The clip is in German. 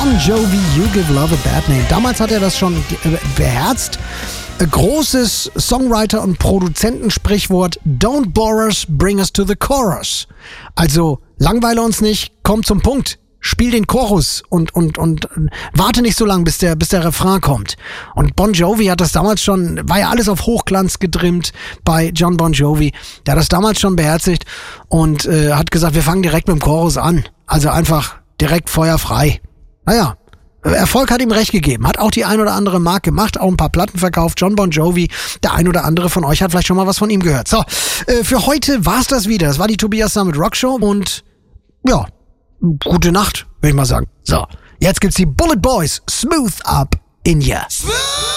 Bon Jovi, You Give Love a Bad Name. Damals hat er das schon beherzt. Großes Songwriter- und Produzentensprichwort: Don't bore us, bring us to the chorus. Also langweile uns nicht, komm zum Punkt. Spiel den Chorus und warte nicht so lange, bis der Refrain kommt. Und Bon Jovi hat das damals schon, war ja alles auf Hochglanz getrimmt bei John Bon Jovi. Der hat das damals schon beherzigt und hat gesagt, wir fangen direkt mit dem Chorus an. Also einfach direkt feuerfrei. Naja, Erfolg hat ihm recht gegeben. Hat auch die ein oder andere Mark gemacht, auch ein paar Platten verkauft. John Bon Jovi, der ein oder andere von euch hat vielleicht schon mal was von ihm gehört. So, für heute war's das wieder. Das war die Tobias Sammet Rockshow und ja, gute Nacht, würde ich mal sagen. So, jetzt gibt's die Bullet Boys, Smooth Up in Ya.